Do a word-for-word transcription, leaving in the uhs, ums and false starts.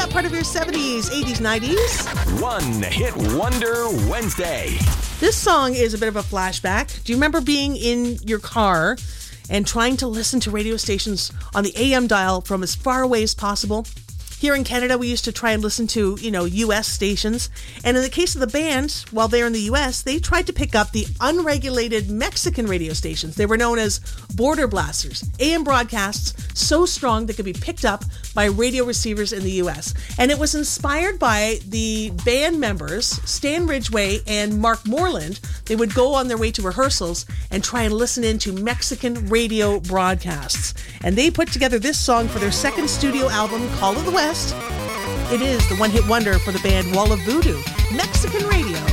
that part of your seventies, eighties, nineties. One Hit Wonder Wednesday. This song is a bit of a flashback. Do you remember being in your car and trying to listen to radio stations on the A M dial from as far away as possible? Here in Canada, we used to try and listen to, you know, U S stations. And in the case of the band, while they're in the U S, they tried to pick up the unregulated Mexican radio stations. They were known as border blasters, A M broadcasts so strong that could be picked up by radio receivers in the U S. And it was inspired by the band members, Stan Ridgway and Mark Moreland. They would go on their way to rehearsals and try and listen into Mexican radio broadcasts. And they put together this song for their second studio album, Call of the West. It is the one-hit wonder for the band Wall of Voodoo, Mexican Radio.